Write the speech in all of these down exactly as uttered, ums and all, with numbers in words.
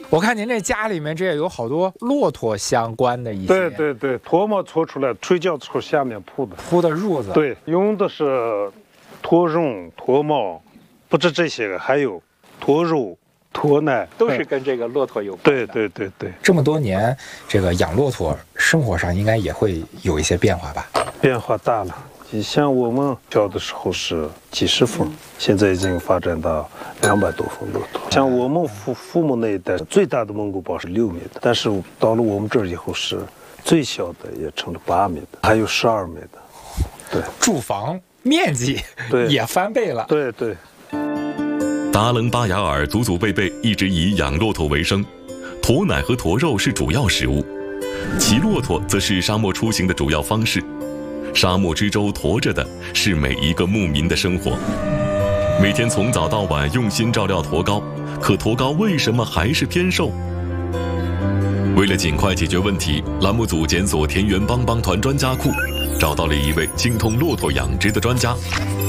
我看您这家里面这也有好多骆驼相关的一些， 对对对，驼毛搓出来，睡觉从下面铺的， 铺的褥子。 对，用的是驼绒、驼毛，不止这些个，还有驼肉、驼奶， 都是跟这个骆驼有关对的。 对对对， 这么多年，这个养骆驼，生活上应该也会有一些变化吧？ 变化大了。像我们小的时候是几十峰，现在已经发展到两百多峰骆驼。像我们父父母那一代，最大的蒙古包是六米的，但是到了我们这儿以后，是最小的也成了八米的，还有十二米的。对， 住房面积对也翻倍了。 对对。 达棱巴雅尔祖祖辈辈一直以养骆驼为生，驼奶和驼肉是主要食物，骑骆驼则是沙漠出行的主要方式。沙漠之舟驮着的是每一个牧民的生活，每天从早到晚用心照料驼羔，可驼羔为什么还是偏瘦？为了尽快解决问题，栏目组检索田园帮帮团专家库，找到了一位精通骆驼养殖的专家。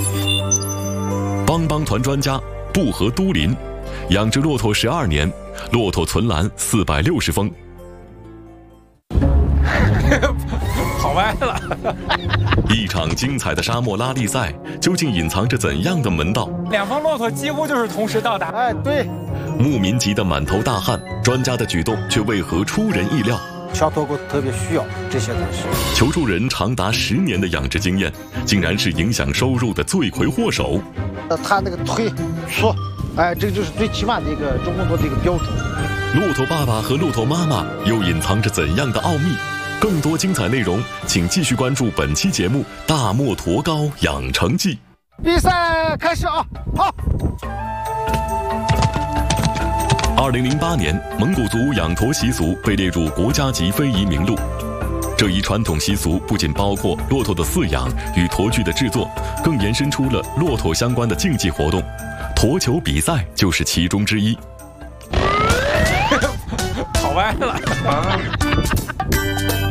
帮帮团专家布和都林，养殖骆驼十二年，骆驼存栏四百六十峰。 跑歪了。 一场精彩的沙漠拉力赛，究竟隐藏着怎样的门道？ 两方骆驼几乎就是同时到达。 哎，对， 牧民急得满头大汗，专家的举动却为何出人意料？ 小驼狗特别需要这些东西。 求助人长达十年的养殖经验，竟然是影响收入的罪魁祸首。 呃，它那个腿粗，哎，这个就是最起码的一个中国的一个标准。 骆驼爸爸和骆驼妈妈又隐藏着怎样的奥秘？更多精彩内容，请继续关注本期节目《大漠驼羔养成记》。 比赛开始啊！好。 二零零八年，蒙古族养驼习俗被列入国家级非遗名录。这一传统习俗不仅包括骆驼的饲养与驼具的制作，更延伸出了骆驼相关的竞技活动，驼球比赛就是其中之一。 跑歪了。